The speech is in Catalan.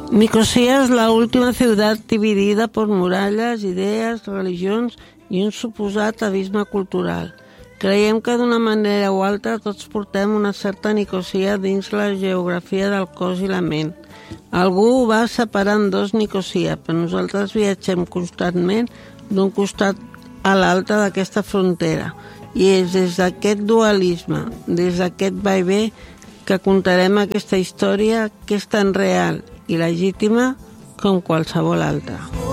Nicosia es la última ciudad dividida por muralles, idees, religions i un suposat abisme cultural. Creiem que d'una manera o altra tots portem una certa Nicosia dins la geografia del cos i la ment. Algú ho va separar en dos Nicosia, però nosaltres viatgem constantment d'un costat a l'altre d'aquesta frontera. I és des d'aquest dualisme, des d'aquest vaivé, que contarem aquesta història que és tan real i legítima com qualsevol altra.